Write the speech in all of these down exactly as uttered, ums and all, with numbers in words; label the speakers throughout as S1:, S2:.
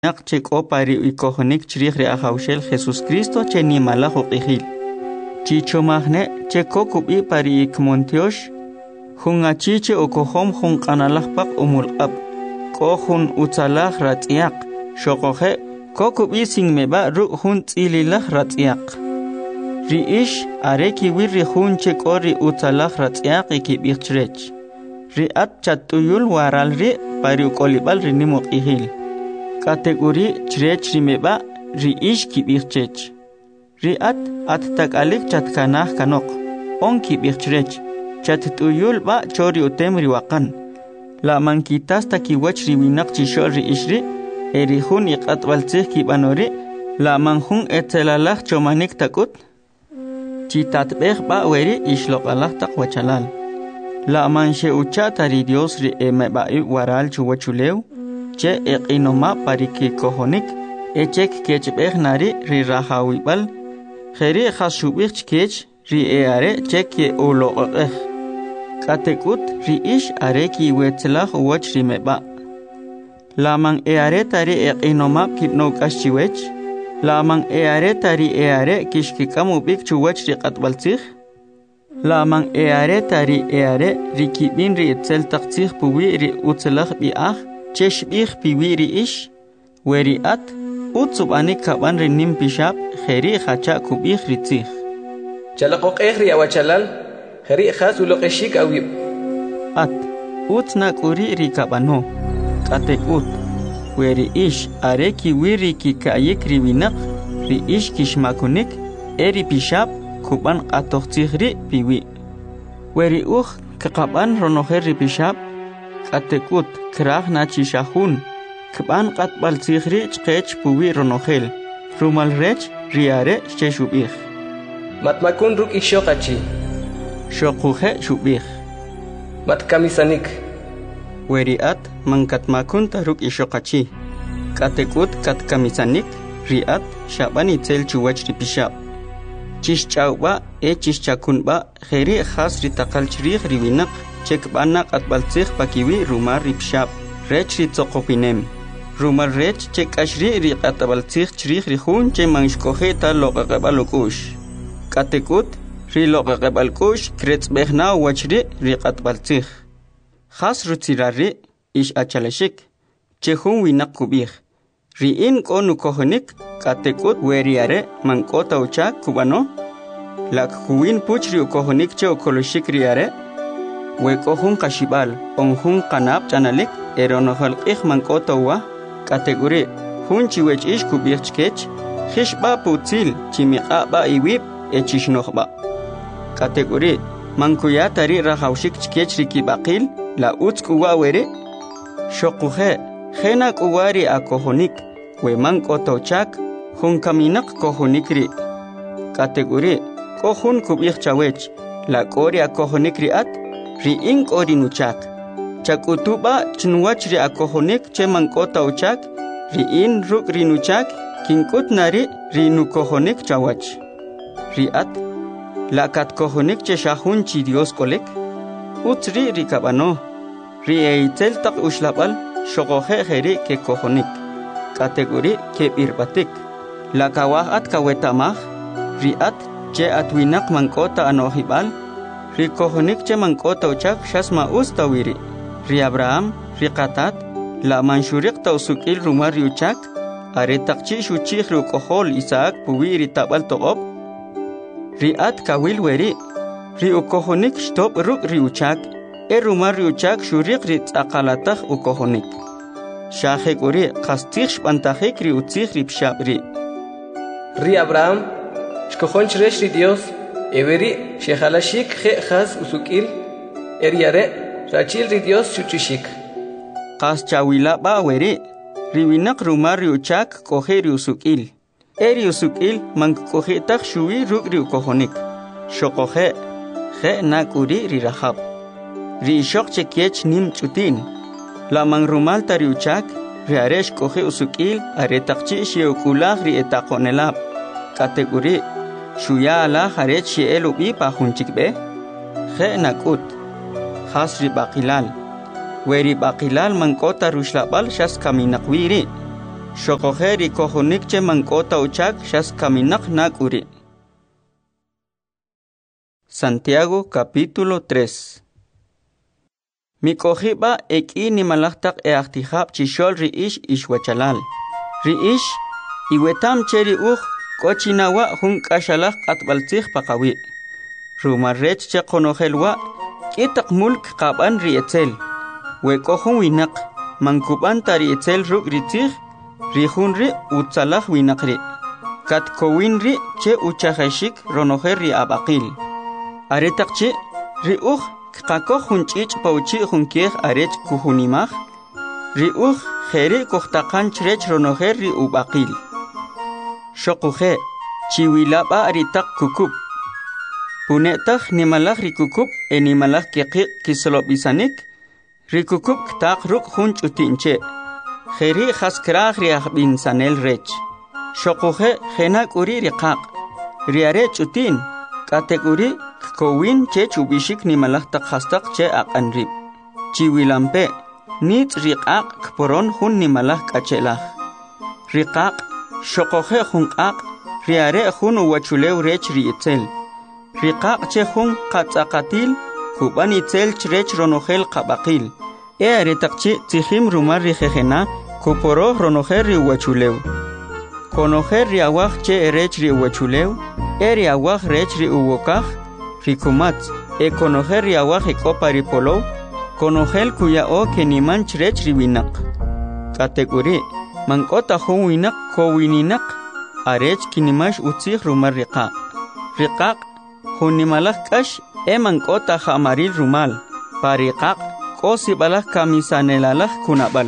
S1: Nak cheko pari ikohonik chirih re ahaushel Jesus Cristo che ni malajo qihil. Chicho mahne cheko kubi pari ikmontiosh. Hunga chiche okohom hun kanalahpak umulqab. Ko hun utsalah ratiak. Shokohe ko kubi sing meba ru hun tsililah ratiak. Riish are kiwi ri hun cheko ri utsalah ratiak ikibikchrech. Riat chatuyul waral ri pari ukolibal ri nimok ihil. Kategori chrech rimeba riish kibirchech. Riat at takalik chatkanah kanok. On kibirchech. Chatutuyul ba chori utem riwakan. La mankitas takiwach riwinak chishol riishri. Erihun iqat waltzih kibanori. La manhun etzelalach chomanik takut. Chitatbeh ba weri ishloqalah takwachalal. La manche uchatari Dios ri emebai waral chuwachuleu. Che eqinoma pariki kohonik echek kechbeh nari ri rahawibal kheri khashubich kech ri eare chek ye uloqeh katekut ri ish are ki wetlah wach rimeba lamang eare tari eqinoma kipno kaschiwech lamang eare tari eare kishkikamu bik chuwach ri qatbaltsikh lamang eare tari eare ri kibin ri etzel taqtsikh puwi ri utzlakh bi'ah Chesh bih piwiri ish, weri at, utsub anik kaban rinim pishab, kheri khacha kubih ritzih.
S2: Chalaqoq ehri awachalal, kheri khas uloqeshik awib.
S1: At, utsnak uri rikabano, katek ut, weri ish, are kiwiri kikayik riwinak, ri ish kishmakunik, eri pishab, kuban atoqtzihri piwi. Weri uh, kakaban ronoher ripishab, Katekut krah na chishahun. Kban qatbal tsikhri chqech puwi ronohel. Rumal rech riare sheshubih.
S2: Matmakun ruk ishoqachi.
S1: Shoquhe shubih.
S2: Matkamisanik.
S1: Weriat mankatmakun taruk ishoqachi. Katekut katkamisanik riat shabani tel chuwach ripishab. Chishchauba e chishchakunba kheri khas ritaqal chrih riwinak. Cek banak at baltsih pakiwi rumar ripshab. Rech ritzoqopinem. Rumar rech cek ashri riqat baltsih chrih rihun che manshkohe ta loqaqabalukush. Katekut ri loqaqabalkush kretz behna wachri riqat baltsih. Khas rutsirari ish achalashik. Chehun winak kubih. Riin konu kohonik katekut weriare mankota uchak kubano. Lak kuwin puchri ukohonik che okoloshik riare. Wekohun kashibal, onhun kanab chanalik, eronohal ikhman kotowa, kategori, hun chiwech ish kubirchkech, hishba putzil, chimiqaba iwib, echishnohba. Kategori, mankuyatari rahaushik chkech rikibakil, la utzkuwa were, shokuhe, henak uwari akohonik, we man kotochak, hun kaminak kohonikri. Kategori, kohun kubirchawech, la kori akohonikri at, Riing ori nuchak. Chakutuba chinwach ri akohonik che mankota uchak. Riin ruk rinuchak. Kinkut nari rinukohonik chawach. Riat. Lakat kohonik che shahun chi Dios kolek. Utri rikabano. Rieitel tak ushlapal. Shokohe heri ke kohonik. Kategori ke birbatik. Lakawah at kawetamah. Riat che atwinak mankota anohibal. Ri kohonik che mankota uchak shasma ustawiri. Ri Abraham, ri Qatat, la manshurik tausukil rumar ri uchak, are takchi shuchih ri ukohol Isaac puwi ri tabal toqob. Ri at kawil weri. Ri ukohonik shtop ruk ri uchak, e rumar ri uchak shurik ri tzaqalatach ukohonik. Shahek uri qastich shpantahik ri utzich ri pshabri.
S2: Ri Abraham, shkohon chresh ri Dios, Everi shehalashik khe khas usukil eriare rachil ri Dios chuchishik.
S1: Qas chawila ba weri riwinak rumar ri uchak kohe ri usukil. Eri usukil mank kohe tak shuwi ruk ri ukohonik. Shokohe khe nakuri ri rahab. Ri shok chekech nim chutin. Lamang rumal tari uchak ri aresh kohe usukil are takchi sheukulah ri etakonelab. Kategori Shuya ala haret shielu bi pa hunchikbe. Khe nakut. Khas ri baqilal. Weri baqilal mankota rushlabal shas kaminakwiri. Xokoje ri kojunik che mankota uchak shas kaminak nak uri. Santiago capítulo tres. Mi kojiba eki ni malaktak e aktihab chishol ri ish ishwachalal. Ri ish iwetam cheri uj kochinawa hun kashalak atbaltzih pakawi. Rumarrech che konojelwa kitak mulk kaban ri etzel. Wekojun winak mankuban tari etzel ruk ritzih rihun ri utsalaj winakri. Katkowin ri che uchajeshik ronojer ri abakil. Aretakchi ri uj kakoj hunchich pauchi hunkiej arech kuhunimaj. Ri uj jeri kohtakan chrech ronojer ri ubakil. Shokuje chiwilaba aritak kukup. Punetaj nimalaj ri kukup e nimalaj kekik kisolobisanik. Ri kukup ktak ruk hunch utinche. Jeri jaskraj ri ahbinsanel rech. Shokuje jenak uri ri kak. Ri arech utin. Kategori kowin che chubishik ni malaktak hastak che akanrib. Chiwilampe nit riqaq kporon hun ni malak kachelaj. Riqaq shokoje hunqaq riare hun wachulew rech ri itzel. Riqaq che hun qatzaqatil kuban itzel chrech ronojel qabaqil. E aretaqchi tijim rumar ri jejena kuporo ronojel ri wachulew. Konojer ri awaj che erech ri wachulew. Eri awaj rech ri uwokaj, rikumatz, e konojer ri awaj e kopa ri polow, konojel kuya o ke ni manch rech ri winak. Kategori, mankota hun winak ko wininak, arech kinimash utzih rumar riqaq. Riqaq, hun nimalaj kash e mankota jamaril rumal, pa riqaq, ko sibalaj kamisanelalaj kunabal.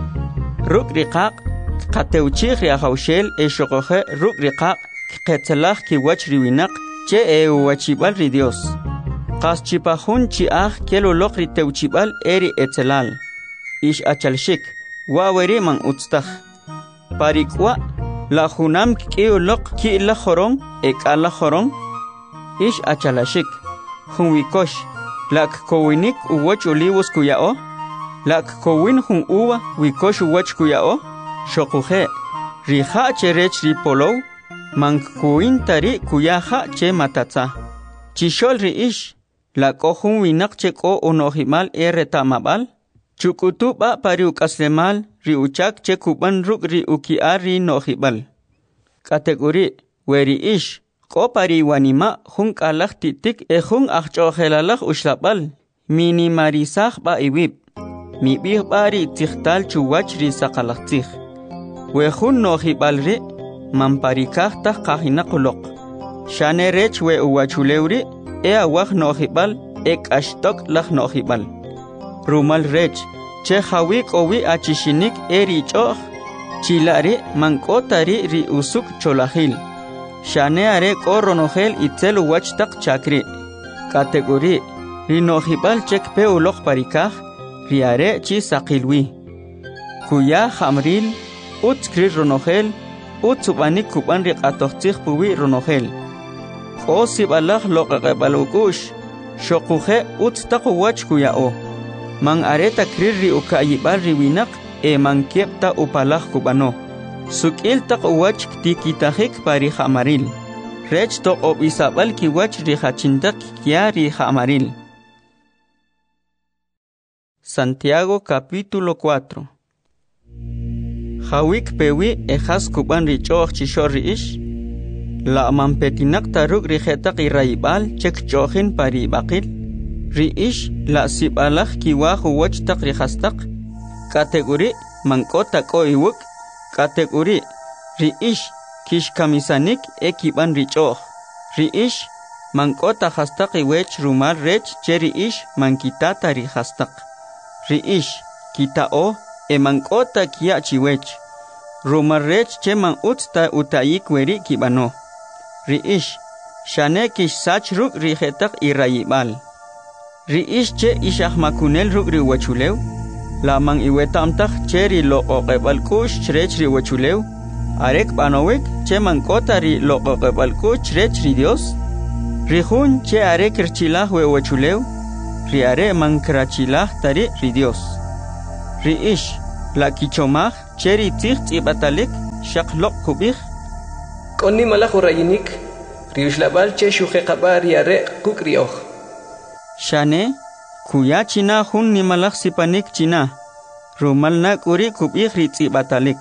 S1: Ruk riqaq, kateuchih ri ajawshel e shokoje ruk riqaq, Ketzelaj ki wach riwinak che e wachibal ri Dios. Qas chipajun chiaj kelo lok ri teuchibal eri etzelal. Ish achalshik, waweri man utstaj. Parikwa, la junam kiyo lok ki la jorong, ek ala jorong. Ish achalashik, junwikosh, lak kowinik uwach olivos kuyao. Lak kowin jun uwa wikosh uwach kuyao. Shokuje, rija cherech ri polow. Mankuin tari kuyaja che matatza. Chishol ri ish. La kohun winak che ko onojimal e retamabal. Chukutuba pari ukaslemal ri uchak che kuban ruk ri ukiar ri nojibal. Kategori weri ish. Ko pari wanima jun kalaj titik e jun achchojelalaj ushlabal. Minimarizaj ba iwib. Mi bih bari tijtal chuwach ri sakalajtij. We jun nojibal ri. Mamparikaj taj kajinakulok. Shane rech we uwachulewri e awaj nojibal ek ashtok laj nojibal. Rumal rech che jawik owi achishinik eri choj. Chilari mankotari ri usuk cholajil. Shane are ko ronojel itzel uwach tak chakri. Kategori ri nojibal chek pe ulok parikaj ri are chi sakilwi. Kuya jamril utskri ronojel Utsubanik kuban riqatoqtij puwi ronojel. O sibalaj loqaqebalukush. Shokuje utstaq wach kuyao. Man areta krir ri ukayibal riwinak e man kiepta upalaj kubano. Sukil taq wach tikitajik pari jamaril. Rech to obisabal ki wach rijachintak kia ri jamaril. Santiago capítulo cuatro. Hawik pewi ejas kuban richoch chishor ish. La mampetinak taruk rijetak iraibal chek chochin pari bakil. Ri ish la sibalaj kiwahu wach tak rijastak. Kategori mankota ko iwuk. Kategori ri ish kish kamisanik ekiban richoch. Ri ish mankota hastak iwech rumal rech cheri ish mankitata rijastak. Ri ish kitao e mankota kia chiwech. Rumarrech che man utsta utayik weri kibano. Ri ish shane kish sach ruk rijetak irayibal. Ri ish che ishah makunel ruk ri wachulew. La man iwetamtak che ri lo oqebal kush chrech ri wachulew. Arek banowek che mankota ri lo oqebal kush chrech ri Dios. Ri jun che arek rchilah we wachulew. Ri are man krachilah tari ri Dios. Ri ish la kichomaj cheri tzig tz'ibatalik shaqloq kubih
S2: Konni malach urayinik riushlabal che shuhe qabar yare kukrioh
S1: Shane kuya china hun ni malach sipanik china rumal na kuri kubih ri tz'ibatalik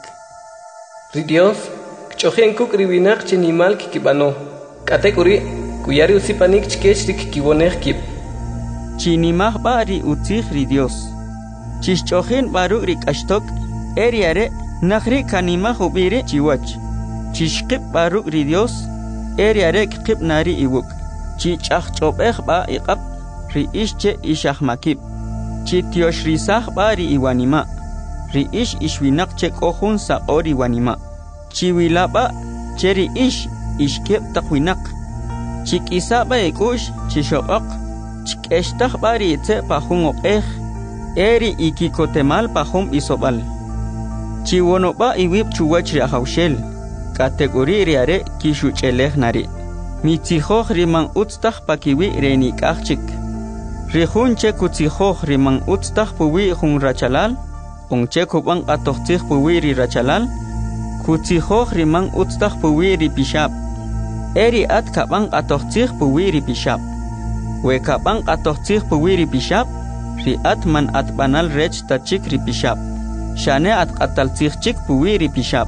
S2: Ri Dios kchohen kukri winak chinimal kikibano kate kuri kuyari usipanik chkech ri kikiboneh kip
S1: Chinimah ba ri utzig ri Dios Chishchohin baru ri kashtok eriare nakhri kanimah ubiri chiwach Chishqib baru ri Dios eriare kqib nari iwuk Chichach chobeh ba iqab ri ishche ishah makib Chityosh risah ba ri iwanima Ri ish ishwinak che kohun sa ori wanima Chiwila ba cheri ish ishkeb takwinak Chikisa ba ikush chishoqaq Chikeshtah ba ri itse pahun oqeh Eri ikikotemal pahum isobal Chiwono ba iwib chuwach ri ahawshel Kategori riare kishucheleh nari Mitzihoh rimang utstah pakiwi renikachik Rihun che kutzihoh rimang utstah puwi hun rachalal Ongche kubang atohtih puwi ri rachalal Kutzihoh rimang utstah puwi ri pishab Eri at kabang atohtih puwi ri pishab We kabang atohtih puwi ri pishab Ri at man at banal rech tachik ri pishab Shane at atal chik puwi ri pishab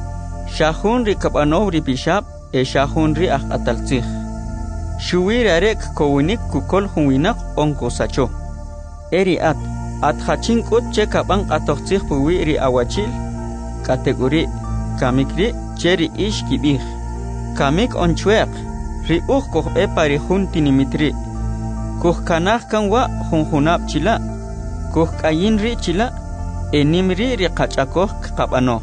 S1: Shahun ri kabanov ri pishab E shahun ri ak atal chik Shuwi rarek kowinik kukol hunwinak onko sacho Eri at At hachin kut che kabang atochich puwi ri awachil Kategori Kamik ri cheri ish kibih Kamik onchweak Ri uch koh e pari hun tinimitri Kuh kanah kan wa hun hunab chila Kuh kayin ri chila Enim ri ri kachakoh kabano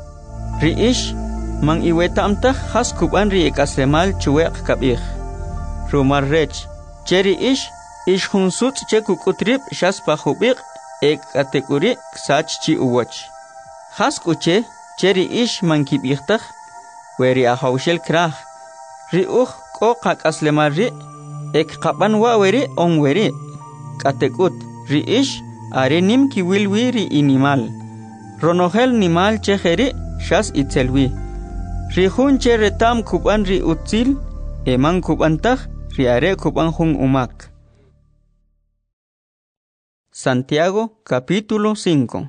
S1: Ri ish Mang iweta amtah has kuban ri ekaslemal chuweak kabih Rumar rech Cheri ish Ish hun sut che kukutrip shas pahubik ek kategori sach chi uwach. Has kuche cheri ish mankib ihtah weri ahawshel krah. Ri uh ko kak aslemari ek kapan wa weri on weri. Katekut ri ish are nim ki wilwi ri inimal. Ronohel nimal cheheri shas itselwi. Ri hun che retam kuban ri utzil eman kubantah ri are kuban hun umak. Santiago capítulo cinco.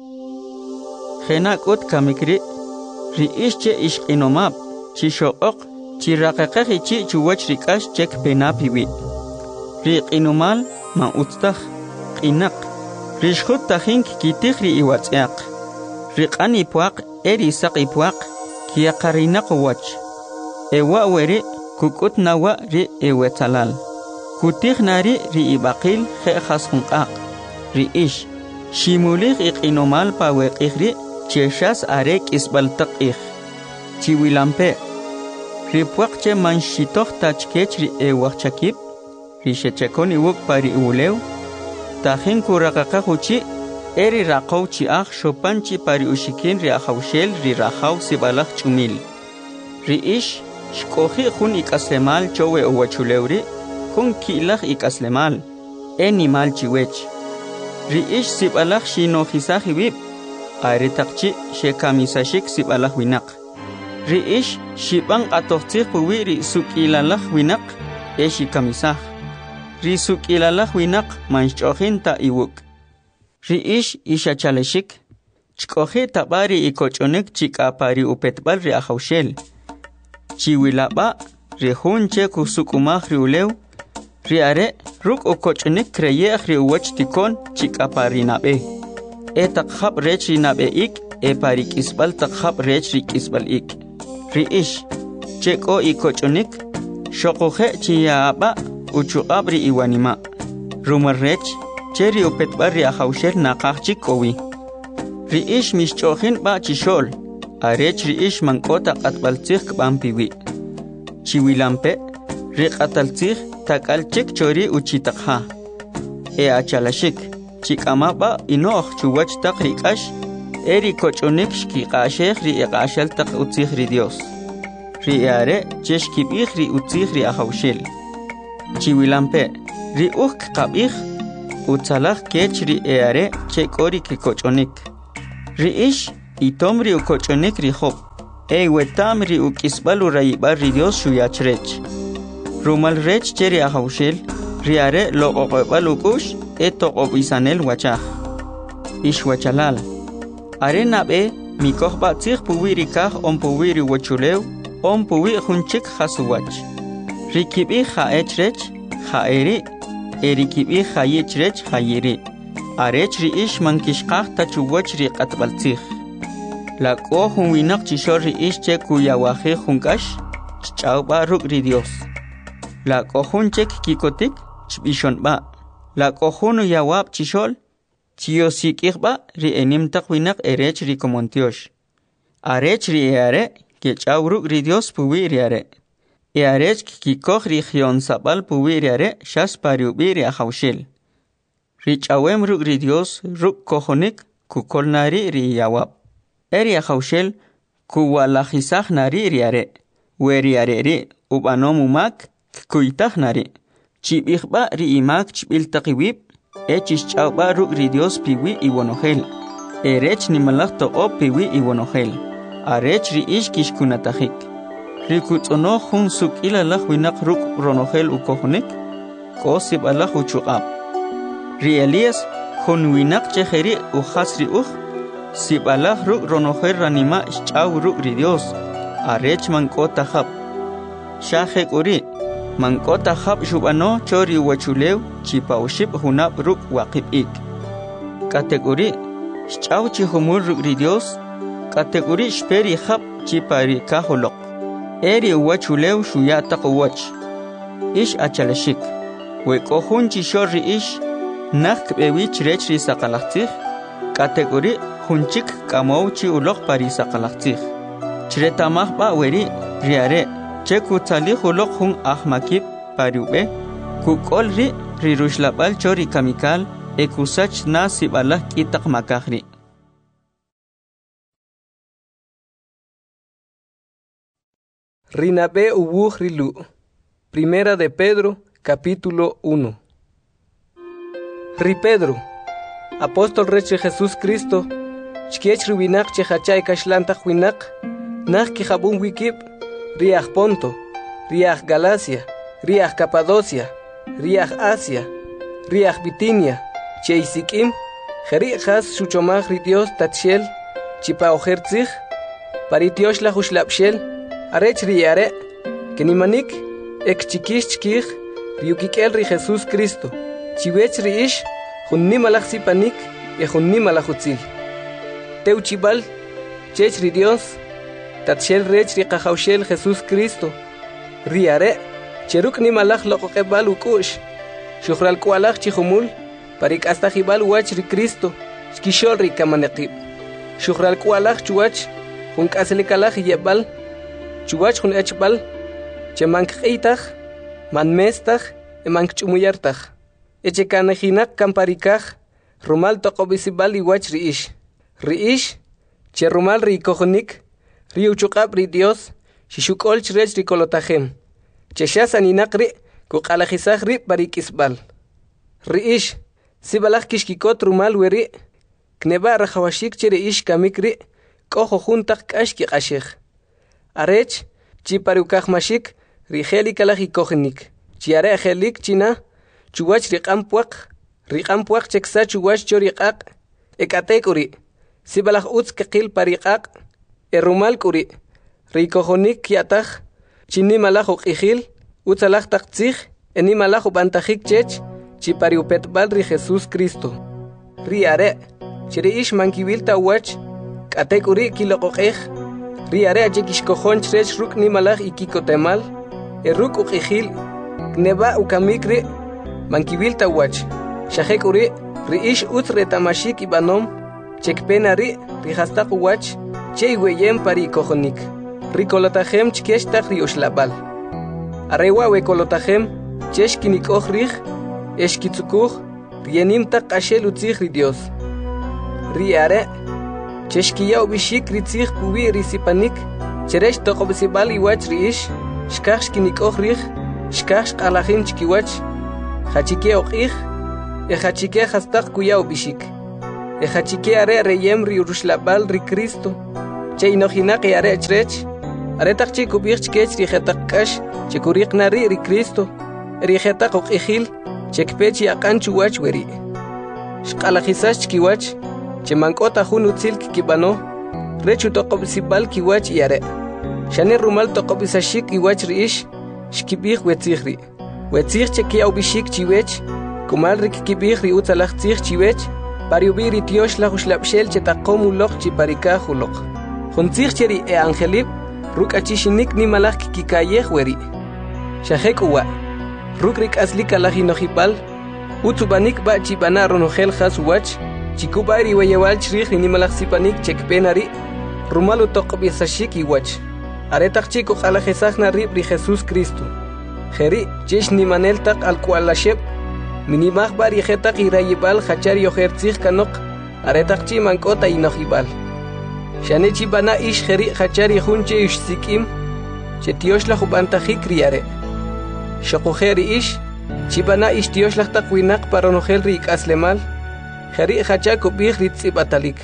S1: Genakot kamikri ri ishche ishqinomab chishoqoq chiraqaqaqi chi chuwach rikash chek penapiwi. Ri qinomal ma utstaj qinaq rishkhut tajink kitij ri iwatz'aq. Ri qani puaq eri saqi puaq kiyaqarinaq wach. Ewa weri kukut nawa ri ewetsalal. Kutij nari ri ibaqil je'jas junqaq. Ri ish shimulig iqinomal paweqihri cheshas arek isbaltaq ih chiwilampe ri puaqche manshitoq tachkech ri ewachakib ri shechekoni wuk pari ulew tajin kuraqaqa huchi eri raqaw chi aj shopanchi pari ushikin ri ahawshel ri rajaw sibalaq chumil ri ish shkoji jun ikaslemal chowe owachulewri jun kilaj ikaslemal enimal chiwech Ri ish sibalak shinojisaji wib Ari takchi shekamisashik sibalak winak Ri ish shibang atohtich puwi ri sukilalak winak E shikamisaj Ri sukilalak winak manchochin ta iwuk Ri ish ishachaleshik Chkoji tabari ikochonek chikapari upetbal ri ahawshel Chiwilaba ri hunche kusukumaj ri ulew Ri are ruk okochonek kreyej ri uwach tikon chikapari nabe. E takhab rech ri nabe ik e parik isbal takhab rech ri isbal ik. Ri ish cheko ikochonek shokoje chiyaaba uchuqab ri iwanima. Rumar rech cheri upetbar ri ahawsher naqaj chikowi. Ri ish mishchochin ba chishol. Arech ri ish mankota qatbaltzij kbampiwi. Chiwilampe ri qataltzij takal chik chori uchitakha e achalashik chikamaba inoh chuwach tak rikash eri kochonik shkiqashekh ri iqashal tak utzikh ri Dios ri are cheshkibikh ri utzikh ri ahawshel chiwilampe ri ukh qabikh utzalakh kech ri are chekori ki kochonik ri ish itom ri ukochonik ri khop ey wetam ri ukisbalu raibar ri Dios shuyachrech rumal rech cheri ahawshel riare lo oqobal ukush eto obisanel wachaj ish wachalal are nabe mikoh batzig puwiri kah on puwiri wachulew on puwi khunchik khasuwach rikibi khaechrech khaeri erikibi khayechrech khayeri arech ri ish mankishqaq tachuwach ri qatbaltzig la ko hunwinaq chishor ri ish che kuyawaje junkash chawba ruk ri Dios la ko hunchek kikotik chbishonba la ko hunu yawab chishol chiyosiqba ri enim taqwinaq erech ri komontiosh arech ri are ke chawruk ri Dios puwi ri are e arech kikokh ri khion sabal puwi ri are shas pariubi ri ahawshel ri chawem ruk ri Dios ruk kohonik kukolnari ri yawab eri ahawshel kuwalajisaj nari ri are weri are ri ubanomumak kuitaj nari chibijba ri imak chbil taqiwib echis chawba ruk ri Dios piwi iwonojel erech nimalaj to'o piwi iwonojel arech ri ish kishkunatajik ri kutzono jun suk'ila laj winaq ruk ronojel ukojonik kosib alaj uchuqab ri Elías jun winaq chejeri ujas ri uj sibalaj ruk ronojel ranima ch'aw ruk ri Dios arech mank'ota jab shajek uri mankota hab shubano chori wachulew chipaushib hunab ruk waqibik kategori ch'aw chi humur ruk ri Dios kategori shperi hab chipari kaholoq eri wachulew shuya taqwach ish achalashik we kohun chi shori ish nak bewi chrech ri saqalaqtij kategori hunchik kamow chi uloq pari saqalaqtij chretamaj ba weri riare cheku tali hulok hun ahmakib pariube kukol ri rirushlabal chori kamikal ekusach nasi balah kitak makahri
S2: Rinabe ubuj rilu Primera de Pedro capítulo uno Ri Pedro apóstol reche Jesús Cristo chkiech riwinak chehachay kashlantaq winak nak kihabun wikib Riach Ponto, Riach Galacia, Riach Capadocia, Riach Asia, Riach Bitinia, Cheisikim, Jerichas Shuchomach Ridios Tatshel, Chipao Herzig, Paritiosh la Hushlapshel, Arech Riare, Kenimanik, Ek Chikish Chikich, Ryukikel Ri Jesús Cristo, Chiwech Riish, Hunnimalach Sipanik, e Hunnimalachuzil. Teuchibal, Chech Ridios, Tatshel rech ri qahawshel Jesús Cristo riare cheruk ni malaj loqoqebal ukush shukhral kualaj chihumul parik hasta jibal wach ri Cristo skishol ri kamaneqib shukhral kualaj chuwach jun kaslikalaj yebal chuwach jun echbal chemanqeitaj manmestaj emanchumuyartaj echekanjinak kamparikaj rumal toqobisibal iwach ri ish ri ish cherumal ri kojonik Ri uchuqab ri Dios shishukol chrech ri kolotajem cheshas aninaqri kuqalajisaj ri parikisbal ri ish sibalaj kishkikot rumal weri kneba rajawashik chere ish kamikri kojo juntaq k'ashki qashej arech chiparukajmashik ri jeli kalaj ikojenik chiare jelik china chuwach ri qampuaq ri qampuaq cheksa chuwach chori qaq ekatekuri sibalaj utz qil pariqaq Erumal kuri rikojonik yataj chini malajo qijil utzalaj taqtzij eni malajo bantajik chech chipariupetbal ri Jesús Cristo ri are chiri ish mankibil tawach k'ate kuri kiloqoqej ri are achekishkojon chrech ruk ni malaj ikikotemal eruk uqijil neba ukamikri mankibil tawach shaje kuri ri ish utz retamashik ibanom chekpenari ri hastaq wach Chey weyem pari kojonik. Rikolotajem chkesh tak rioslabal. Arewa we kolotajem chesh kinikoj rij eshkitzukuj rienim tak ashel utzij ri Dios. Riare chesh kiyaw bishik ritzij pubi risipanik cheresh toqobisibal iwach riish shkaj kinikoj rij shkaj qalajim chkiwach hachike oqij e hachike hastaq kuyaw bishik. ejachique are reyem ri urushlabal ri Cristo che inojinaqi are chrech aretaq chi kubich kech ri jetaqash che kuriqnari ri Cristo ri jetaq uqihil che kpechi aqan chuwach weri shqalajisash kiwach che mankota jun utzil kibano rechu toqobsibal kiwach yare shane rumal toqobisashik iwach riish shkibih wetzihri wetzih che kiaw bishik chiwech kumal rik kibih ri utzalaj tzih chiwech pariubiri tiosh la ushlabshel che taqomu loq chi parika juloq juntzih cheri e angelib ruk achishinik ni malaj kikayeh weri shahek uwa ruk rik aslika la hinojibal utsubanik ba chibana ronogel khaswach chikubari wayewal chrih ni malaj sipanik chekpenari rumalu toqbisashik iwach aretaq chico qalajesajna rib ri Jesus Cristo Jeri chesh ni manel taq al kualasheb minimaj bari jetaq irayibal hachar yohertzih kanok aretaq chi mankota inojibal shane chibana ish jeri hachar yhunche ish sikim che tioshla jubantajik riare shokujeri ish chibana ish tioshla taq winaq paronojel ri aslemal jeri hachar kubih ritzibatalik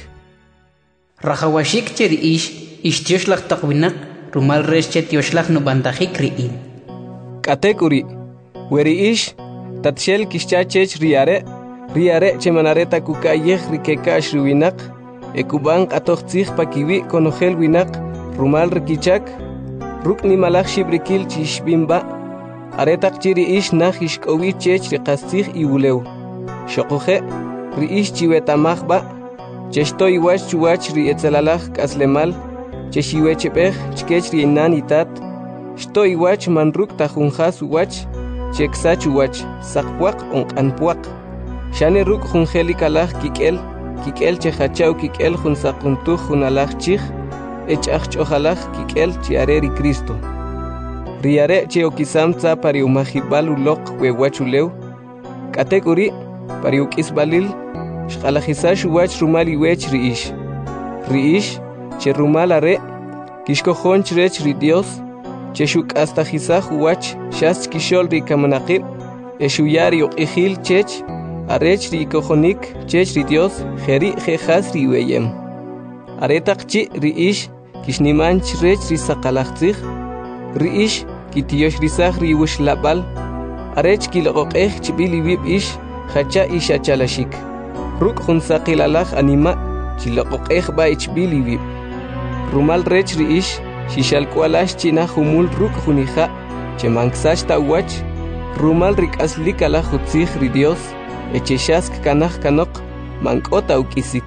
S3: Rajawashik cheri ish ish tioshla taq winaq rumal resche tioshla nubantajik riin
S2: Katekuri, weri ish, tatshel kishchachech riare, riare chemanareta kukayeh rikekash riwinak, ekuban atochtzich pakiwi konogel winak, rumal rikichak, ruk ni malach shibrikil chishbimba, aretak chiri ish nach ishkowi chech rikastich iwuleu. Shokoje, ri ish chiwetamachba, cheshto iwach chuwach ri etzelalach kaslemal, cheshiwechepech chkech riinan itat, Shto iwach manruk tajunjas uwach, cheksach uwach, sakpuak onqanpuak. Shane ruk junjeli kalaj kikel, kikel chehachau kikel jun sakuntuj jun alaj chij, echaj chojalaj kikel chiareri Cristo. Riare che okisam tza pari umajibal ulok wewachuleu, katekuri pari ukisbalil, shqalajisash uwach rumal iwech riish. Riish, che rumal are, kishko jonch rech ri Dios, Cheshuk hasta jisaj uwach, shas kishol ri kamanaqib, eshuyari uqihil chech, arech ri kojonik, chech ri Dios, jeri jejas ri weyem. Aretaq chi ri ish, kishnimanch rech ri saqalaqtzij, ri ish, kitiosh risaj ri wush labal, arech kiloqoqej chibili wib ish, hacha ish achalashik. Ruk jun saqilalaj anima, chiloqoqej ba ichbili wib. Rumal rech ri ish, Shishal kualash china humul ruk hunija, chemanxash tawach, rumal rik aslika la hutzih ri Dios, echeshask kanaj kanok, mankota ukisik.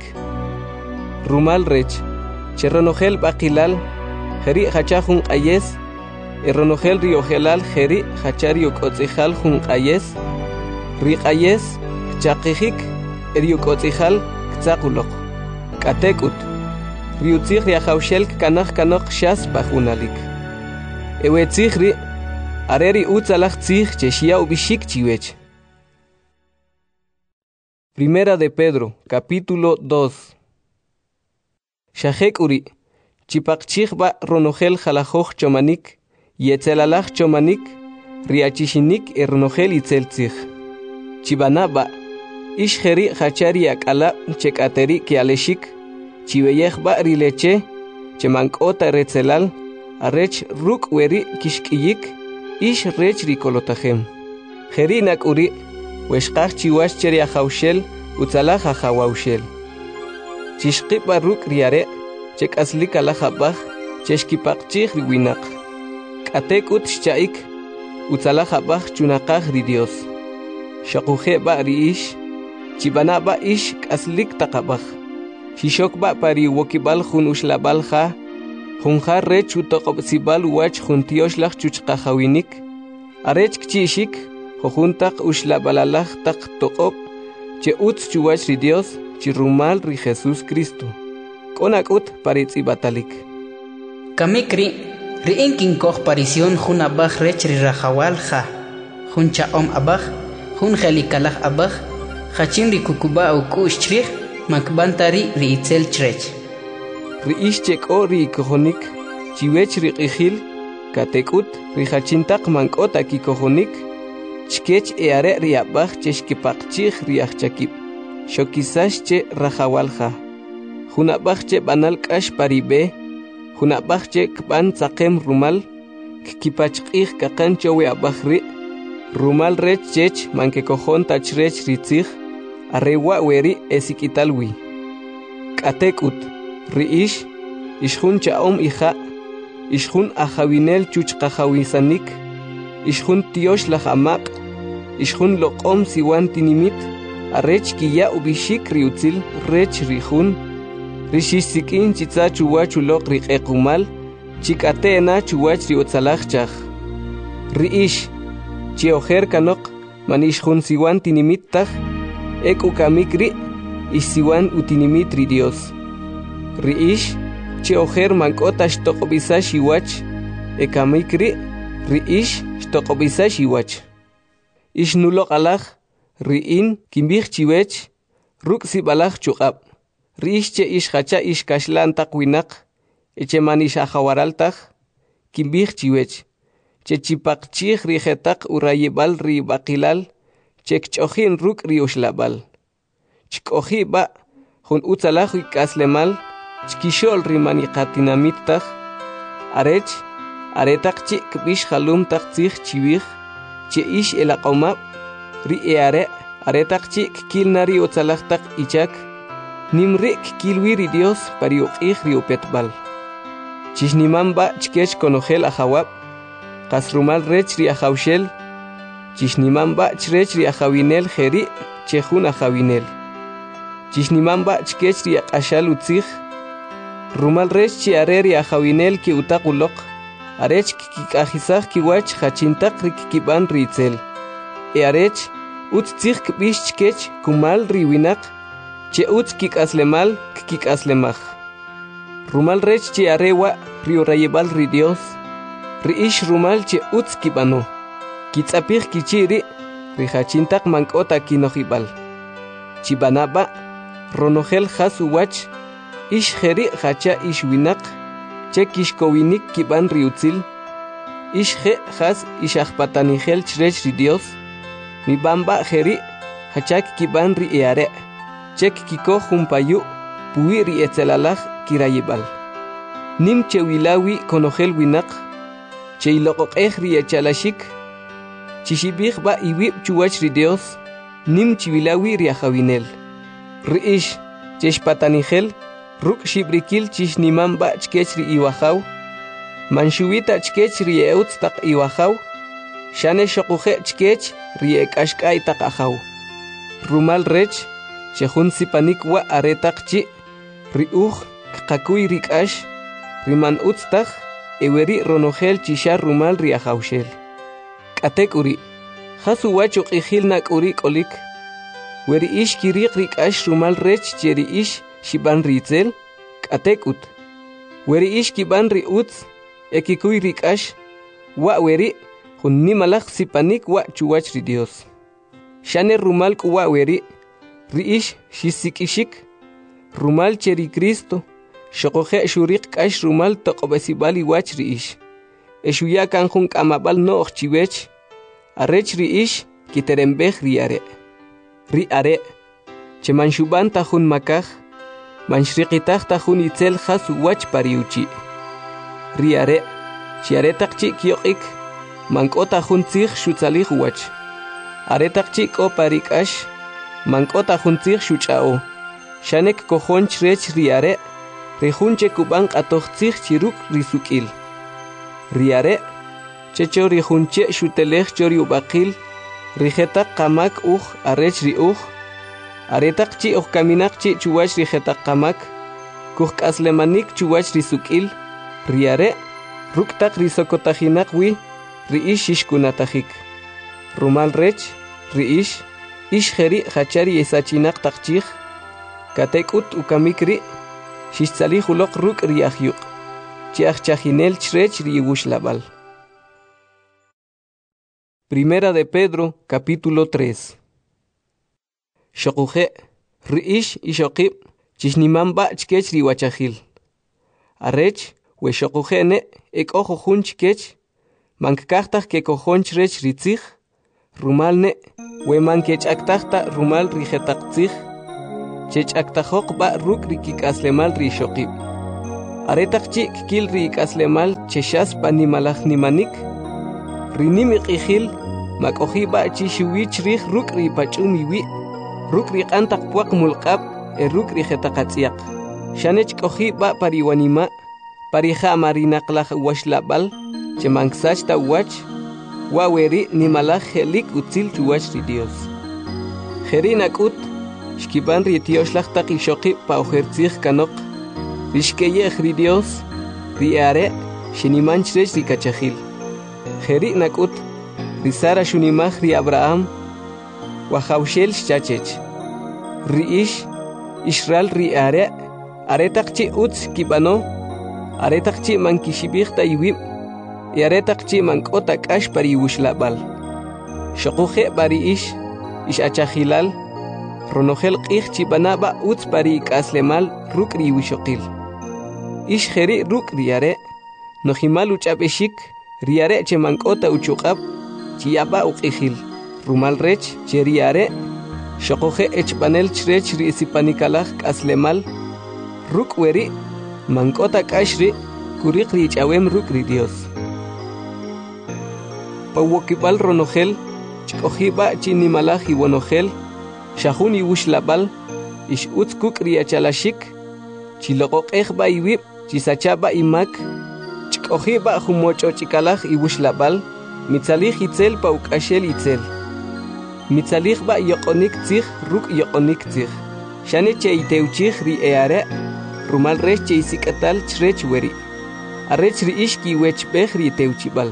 S2: Rumal rech, cheronogel bakilal, jeri hachajun ayes, eronogel riogelal jeri hachari ukotzihal jun ayes, rik ayes, chakijik, eriokotzihal, kzakulok, katekut. Riutzih riajaushel kanaj kanok shas pajunalik. Ewetzih ri, areri utzalaj tzih cheshia ubishik chiwech. Primera de Pedro, capítulo dos. Shahek uri, chipakchih ba ronogel jalajoj chomanik, yetzelalaj chomanik, riachishinik eronogel itzeltzih. Chibana ba, ishjeri hachari akala chekateri kialeshik, Chiveyej ba rileche, chemankota retzelal, arech ruk weri kishkiyik, ish rech rikolotajem. Jerinak uri, weshkaj chiwash cheri ajaushel, utzalaj ajawaushel. Chishkip ba ruk riare, chek aslik alajabaj, cheshkipakchij riwinak. Katek ut shchaik, utzalajabaj chunakaj ri Dios. Shakuje ba ri ish, chibana ba ish aslik takabaj. Shishok ba pari wokibal jun ushlabal ja, jun ja rech utoqobsibal wach jun tioshlaj chuchqajawinik, arech kchishik, jojuntaq ushlabalalaj taq toqob, che utz chuwach ri Dios, chirumal ri Jesus Cristo. Konakut paritzibatalik.
S3: Kamikri, ri inkin koj parision jun abaj rech ri rajawal ja, jun chaom abaj, jun jelikalaj abaj, jachin ri kukuba ukush chrij, Makbantari ri itzel chrech.
S2: Ri ishchek o ri kojonik, chiwech ri qihil, katekut ri hachintak mankota ki kojonik, chkech eare ri abaj cheshkipakchij ri achchakib. Shokisashche rajawalja. Junabachche banal kash paribe. Junabachche kban tsakem rumal. Kipachqih kakancho we abahri. Rumal rech chech manke kojon tachrech ritzich. Arrewa weri esikitalwi. Katekut. Riish. Ishjun chaom ija. Ishjun ajawinel chuchqajawisanik. Ishjun tiosh lajamaq. Ishjun loqom siwan tinimit. Arrech kiya ubishik riutzil rech rijun. Rishisikin chitza chuwach ulok riqequmal. Chikatena chuwach riutzalachchaj. Riish. Chiojer kanok manishjun siwan tinimittaj. Ek ukamikri. Isiwan utinimitri Dios. Riish. Chiojer mankota shtokobisa shiwach. Ekamikri. Riish shtokobisa shiwach. Ishnulok alaj. Riin kimbih chiwech. Ruk sibalaj chukab. Riish che ish hacha ish kashlan takwinak. Eche manish ajawaraltaj. Kimbih chiwech. Che chipakchih rijetak urayebal ri bakilal. Chek chojin ruk rioshlabal. Chkoji ba. Jun utzalaj ikaslemal. Chkishol rimani katinamittah. Arech. Aretak chik bish halum tak tzich chiwich. Che ish elaqomab. Ri eare. Aretak chik kilnari utzalajtak ichak. Nimrik kilwiri Dios pariuqih riupetbal. Chishnimamba chkech konojel ajawab. Kasrumal rech ri ajawshel. Chishnimamba chrech ri ajawinel jeri. Chejun ajawinel. Chishnimamba chkech ri akashal utzich. Rumal rech chi areri ajawinel ki utakulok. Arech kikajizaj kiwach hachintak rikikiban ritzel. E arech utzich kbish chkech kumal riwinak. Che utz kikaslemal kikaslemaj. Rumal rech chi arewa riorayebal ri Dios. Riish rumal che utz kibano. Kitzapij kichiri rihachintak mankota kinojibal. Chibanaba ronojel hasuwach. Ish jeri hacha ish winak. Che kishkowinik kiban riutzil. Ish je has ish ajpatanijel chrech ri Dios. Mi bamba jeri hachak kiban ri eare. Chek kiko jumpayu puwi ri etzelalaj kirayibal. Nim che wilawi konojel winak. Che iloqoqej ri echalashik. Chishibij ba iwib chuwach ri Dios. Nim chiwilawi ri ajawinel. Riish cheshpatanijel. Ruk shibrikil chishniman ba chkech ri iwajaw. Manshuwita chkech ri eutz tak iwajaw. Shane shokuje chkech ri ekashkay tak ajaw. Rumal rech. Chejun sipanik wa aretak chi. Ri uj kakuy rikash. Riman utztak. Eweri ronojel chishar rumal ri ajawshel. Katek uri. Hasu wachuk ijil nak uri kolik. Weri ish kirik rikash rumal rech cheri ish. Shiban ritzel, katekut. Weri ish kiban ri utz, ekikuy rikash, wa weri, hun nimalak sipanik wa chuwach ri Dios. Shane rumal wa weri, ri ish shisikishik, rumal cheri Cristo, shokoje shurik kash rumal tokobesibali wach ri ish. Eshuya kan hun kamabal no chiwech, arech ri ish, kiterembej ri are. Ri are, chemanshuban tahun makaj, Manshriqitaq tajun itzel hasu wach pariuchi. Riare, chiaretak chik yoqik, mankota jun tzig shutzalij wach. Aretak chik o parikash, mankota jun tzig shuchao. Shanek kojon chrech riare, rejunche kubank atoj tzig chiruk risukil. Riare, checho rejunche shutelej chori ubakil, rijetak kamak uj arech ri uj. Aretak chi ok kaminak chi chuwach rijetak kamak. Kuj kaslemanik chuwach risukil. Riare. Ruktak risokotajinak wi. Riish ishkunatajik. Rumal rech. Riish. Ish jeri hachari esachinak takchik. Katekut ukamikri. Shishtzalij ulok ruk riahyuk. Chiach chajinel chrech riigush labal. Primera de Pedro, capítulo tres. Shokuje, riish ishokib, chishnimamba chkech riwachahil. Arech, we shokujene, ek ojo jun chkech, mankaktaj ke kojon chrech ritzich, rumalne, we mankech aktahta rumal rijetaktzich, chech'aktajoq ba ruk' rikik'aslemal rishoqib. Aretaq chi kikil rik'aslemal chexaspa nimalaj nimanik, rinimi q'ijil mak'oji ba chi xiwich rij ruk' ripach'um iwi, ruk' riq'antaq puaq mulq'ab e ruk' rijetaqatz'yaq. Xanech k'oji ba pariwanima, parija marinaqlaj washlab'al chemank'sach ta wach, wa weri nimalaj jelik utzil chuwach ri Dios. Jeri nak'ut xkiban ri tioxlaj taq ixoqib pa ujertzij kanoq, rixkeyej ri Dios, ri are xinimanch rech ri kachajil. Jeri nak'ut ri Sara xunimaj ri Abraham, wajawxel xchachech. Ri ix, Israel ri are, aretaq chi utz kibano, aretaq chi man kixibij ta iwib, y aretaq chi man k'ota k'ax pari wuxlab'al. Xoquje bari ix, ix achajilal, ronojel q'ij chi banaba utz pari ik'aslemal ruk' ri wixoqil. Ix jeri ruk' ri are, nojimal uch'ab'exik, ri are che man k'ota uchuq'ab, chi yaba uq'ijil. Rumal rech che ri are, xoquje echb'anel chrech ri isipanikalaj k'aslemal, ruk' weri, man k'ota k'ax ri, kuriq ri ich'awem ruk' ri Dios. Pawokib'al ronojel, ch'k'oji ba chi nimalaj iwonojel, xajun iwuxlab'al, ix utz kuk' ri achalaxik, chiloqoq'ej ba iwib, chisacha ba imak, ch'k'oji ba jumoch'och'ikalaj iwuxlab'al, mitzalij itzel pa uk'axel itzel. Mitzalij ba yoq'onik tzij ruk' yoq'onik tzij. Xane che itewchij ri eare, rumal rech che isik'atal chrech weri. Arech ri ix kiwechb'ej ri tewchib'al.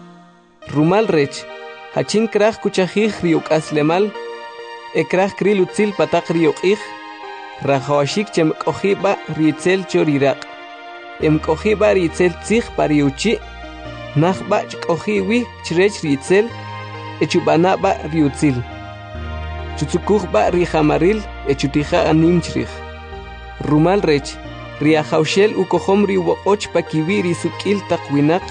S2: Rumal rech, hachin kraj kuchajij ri uk'aslemal, e kraj kril utzil pataq ri uq'ij, rajawashik che mk'oji ba ri itzel cho riraq. Em k'oji ba ri itzel tzij pa ri uchi, naj ba ch'k'oji wi chrech ri itzel, echubana ba ri utzil. Chutzukuj ba ri jamaril, echutija anim chrij. Rumal rech, ri ajawxel ukojom ri woq'och pa kiwi ri suk'il taq winaq,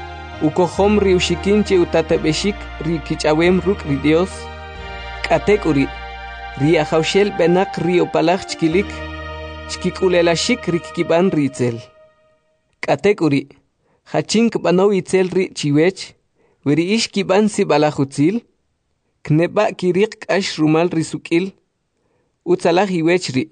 S2: ukojom ri uxikin che utatab'exik ri kich'awem ruk' ri Dios, k'atek uri, ri ajawxel b'enaq ri opalaj chkilik, chkik'ulelaxik ri kikib'an ri itzel. K'atek uri, hachin kb'anow itzel ri chiwech, weri ix kib'an sib'alaj utzil, kneba' kiriq k'ax rumal ri suk'il, utzalaj iwech ri.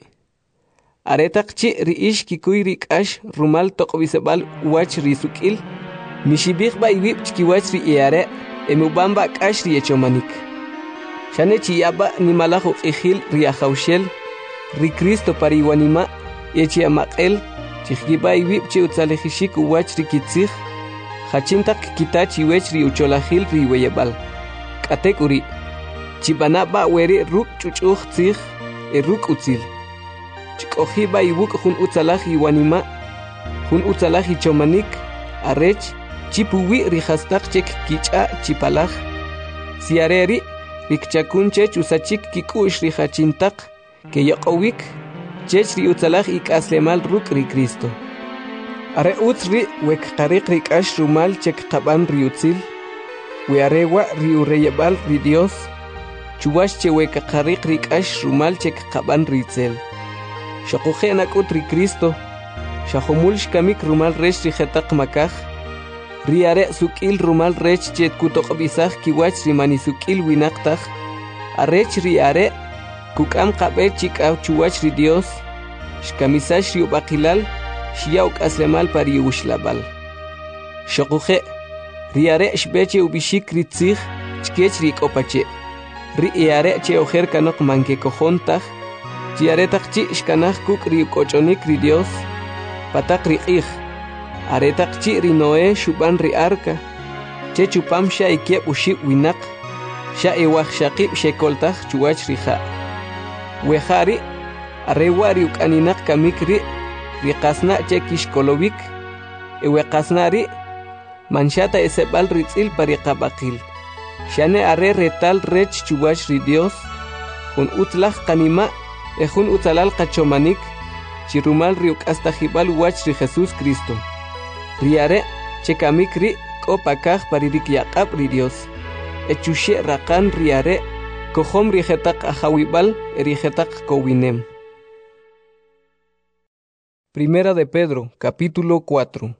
S2: Aretaq chi ri ix kikuy ri k'ax rumal toq'b'isab'al wach ri suk'il, mixib'ij ba iwib' chkiwach ri iare, emub'an ba k'ax ri echomanik. Xane chiyaba nimalaj uq'ijil ri ajawxel, ri Cristo pari iwanima, echiamaq'el, chijkiba iwib' che utzalejixik uwach ri kitzij, hachintaq kitach iwech ri ucholajil ri weyab'al. K'atek uri, chib'ana ba weri ruk' ch'uch'uj tzij, e ruk' utzil. Ch'k'oji ba iwuk' jun utzalaj iwanima, jun utzalaj ichomanik, arech, chipuwi ri jastaq chek kich'a chipalaj. Si areri, rikchakun chech usachik kik'u'x ri hachintaq, ke yoq'owik, chech ri utzalaj ik'aslemal ruk' ri Cristo. Are utz ri wek qariq ri k'ax rumal chek qab'an ri utzil, we arewa ri ureyab'al ri Dios, chuwax che wek qariq ri k'ax rumal chek qab'an ri itzel. Xoquje nak'ut ri Cristo, xajomul xkamik rumal rech ri jetaq makaj, ri are suk'il rumal rech che kutoq'b'isaj kiwach ri manisuk'il winaqtaj, arech ri are kuk'am qab'e chik'aw chuwach ri Dios, xkamisax ri ub'aqilal, xiyaw k'aslemal pa ri wuxlab'al. Xoquje, ri are xb'e che ub'ixik ri tzij chkech ri k'opache, ri iare che ojer kanoq mankekojon taj, chi aretaq chi xkanaj kuk' ri uk'och'onik ri Dios, pataq ri q'ij, aretaq chi ri Noé xub'an ri arca, che chupam xa ikyeb' uxib' winaq, xa ewaj xaqib' xekoltaj chuwach ri ja'. Weja ri, arewa ri uk'aninaq kamik ri, ri qasna' che kixkolowik, ewe qasna' ri, manxata eseb'al ri tz'il pa ri qab'aqil. Xane are retal rech chuwach ri Dios, jun utzlaj qanima' e jun utzalal qachomanik, chirumal ri uk'astajib'al wach ri Jesús Cristo. Ri are che kamik ri k'o pakaj pa ri rikyaq'ab' ri Dios, e chuxe' raqan ri are, kojom ri jetaq ajawib'al e ri jetaq kowinem. Primera de Pedro, capítulo cuatro.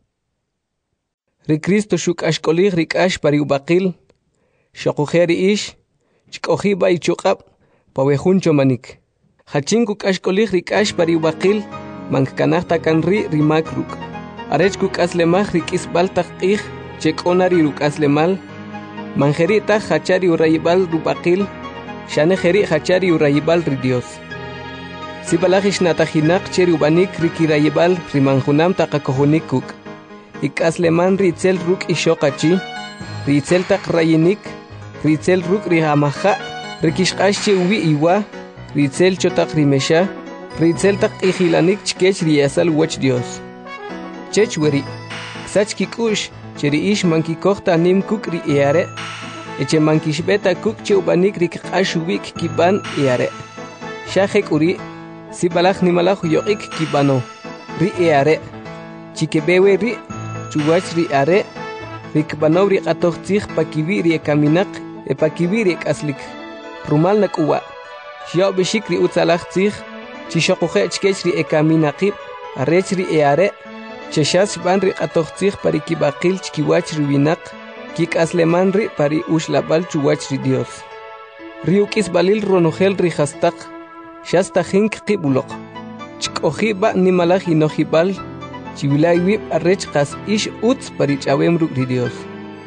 S2: Ri Cristo shuk ashkolig rikash pari ubaqil, shokujeri ish, chkoji bay chukab, pawejuncho manik. Hachinku ashkolig rikash pari ubaqil, mankanahta kanri rimakruk. Arechkuk aslemaj rikis baltak ij, chekonari ruk aslemal, manjerita hachari urayibal rubaqil, shanejeri hachari urayibal ri Dios. Sibalajish natajinak cheri ubanik rikirayibal rimanjunam takakojunikuk. Ikasleman ritzel ruk ishokachi, ritzel tak rayinik, ritzel ruk rihamaja, rikishkashi uwi iwa, ritzel chotak rimesha, ritzel tak ijilanik chkech riyasal wach Dios. Chech weri, sach kikush, cheri ish mankikohta nim kuk ri eare, eche mankishbeta kuk che ubanik rikashuwik kiban eare. Shahek uri, sibalaj nimalaj yoik kibano, ri eare, chikebewe ri, chuwach ri are, rikbanaw ri qatoqtzij pakiwi ri ekaminaq, e pakiwi ri ekaslik. Rumal nak uwa, xiaw bishik ri utzalaj tzij, chishoquje chkech ri ekaminaqib, arech ri eare, cheshas ban ri qatoqtzij pari kibaqil chkiwach ri winaq, kikasleman ri pari ushlabal chuwach ri Dios. Ri ukis balil ronojel ri hastaq, shasta jink qibuloq, chkoji ba nimalaj inojibal, chivilay wib arrech qas ish utz parichawem ruk ri Dios.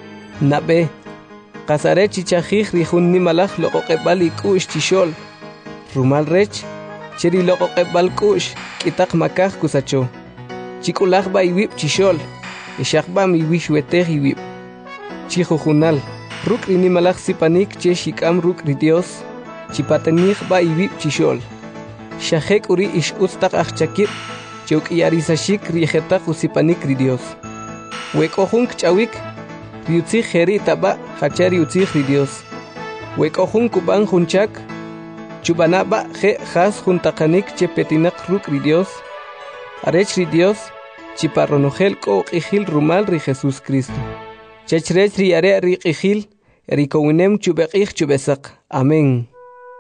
S2: Nabe, qasare chichajij rijun nimalaj loqoqebal ikush chishol, rumal rech, cheri loqoqebal kush, kitak makaj kusacho. Chikulaj ba iwib chishol, eshakba mi wishwetej iwib. Chijujunal, ruk ri nimalaj sipanik che shikam ruk ri Dios, chipatenij ba iwib chishol. Shajek uri ish utztak achchakib, Chuk yarisashik rijetak usipanik ri Dios. Wekojun kchawik, riutzij jeri taba, hachari utzij ri Dios. Wekojun kuban junchak, chubanaba je has juntakanik chepetinak ruk ri Dios. Arech ri Dios, chiparronojel ko qijil rumal ri Jesús Cristo. Chechrech ri are ri qijil, erikowinem chubeqij chubesak. Amén.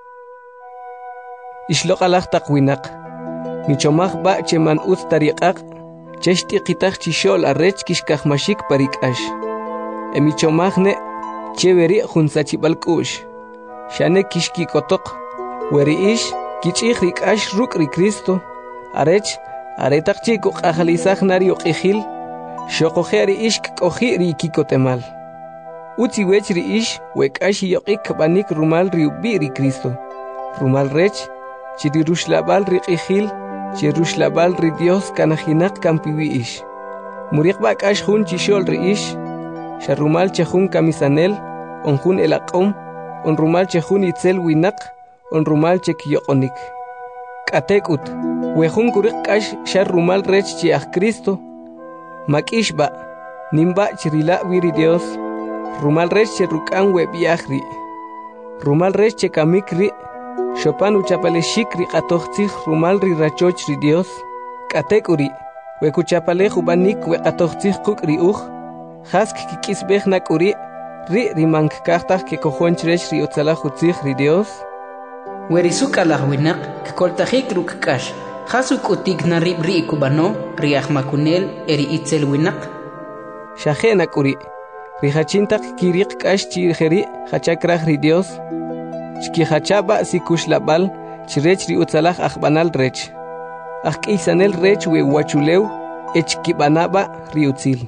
S2: Ishloq alaj taqwinak. Michomaj ba cheman utz tariqaq, cheshti qitaq chishol arrech kishkajmashik parikash. E michomajne, cheveri junsachibalkush. Shane kishkikotok, weri ish, kichij rikash ruk ri Cristo, arrech, aretaq chiko qajalizaj nari uqijil, shokojeri ish kkoji ri kikotemal. Utzi wech ri ish, wekash yoqik banik rumal ri ubi ri Cristo. Rumal rech, chiri rushlabal ri qijil, Cheruslabal ri Dios kanajinak kampiwi ish. Muriq bakash jun chishol ri ish. Sharumal chejun kamisanel, onjun elaqom, onrumal chejun itzel winak, onrumal chekyoqonik. Katekut, wejun kuriq kash sharumal rech chiach Cristo. Makishba, nimba chirila wiri Dios. Rumal rech cherukan webiachri. Rumal rech chekamik ri. Shopan uchapale shikri qatoqtzij rumal ri rachoch ri Dios. Katek uri, wekuchapale jubanik weqatoqtzij quk ri uj. Hask kikisbej nak uri, ri rimank kahtaj ke kojonchrech ri utzalaj utzij ri Dios.
S3: Werisuk alaj winak, kkoltajik ruk kash. Hasuk utik na rib ri ikubano, ri ahmakunel eri itzel winak.
S2: Shajenak uri, ri hachintak kiriq kash chirjeri hachakraj ri Dios. Chkihachaba sikushlabal, chirech ri utzalaj ajbanal rech. Ajkisanel rech we wachulew, echkibanaba ri utzil.